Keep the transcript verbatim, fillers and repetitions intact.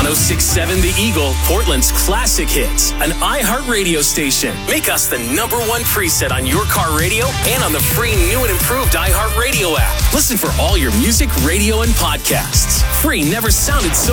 oh six point seven The Eagle, Portland's classic hits. An iHeart radio station. Make us the number one preset on your car radio and on the free new and improved iHeart Radio app. Listen for all your music, radio, and podcasts. Free never sounded so